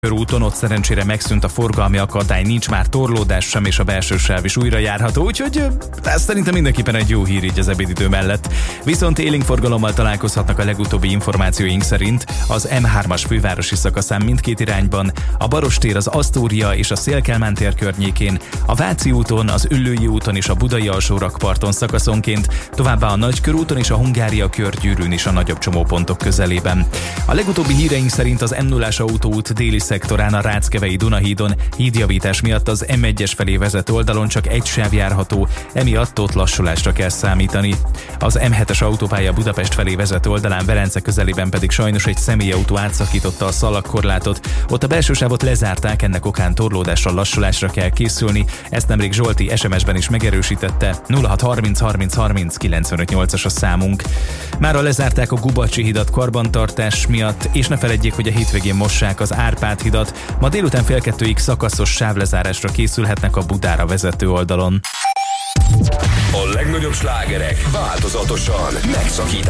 körúton, ott szerencsére megszűnt a forgalmi akadály, nincs már torlódás sem, és a belső sáv is újra járható, úgyhogy ez szerintem mindenképpen egy jó hír így az ebédidő mellett. Viszont élénk forgalommal találkozhatnak a legutóbbi információink szerint az M3-as fővárosi szakaszán mindkét irányban, a Barostér, az Asztória és a Széll-Kálmán tér környékén, a Váci úton, az Üllői úton és a Budai alsórakparton szakaszonként, továbbá a Nagykörúton és a Hungária körgyűrűn is a nagyobb csomópontok közelében. A legutóbbi híreink szerint az M0-as autóút déli szektorán a Ráckevei Dunahídon hídjavítás miatt az M1-es felé vezető oldalon csak egy sáv járható, emiatt ott lassulásra kell számítani. Az M7-es autópálya Budapest felé vezető oldalán Velence közelében pedig sajnos egy személyautó átszakította a szalagkorlátot, ott a belső sávot lezárták, ennek okán torlódásra, lassulásra kell készülni, ezt nemrég Zsolti SMS-ben is megerősítette, 0630 30 30 958-as a számunk. Mára lezárták a Gubacsi hidat karbantartás miatt, és ne feledjék, hogy a hétvégén mossák az Árpád hidat, ma délután fél kettőig szakaszos sávlezárásra készülhetnek a Budára vezető oldalon. A legnagyobb slágerek változatosan megszakítás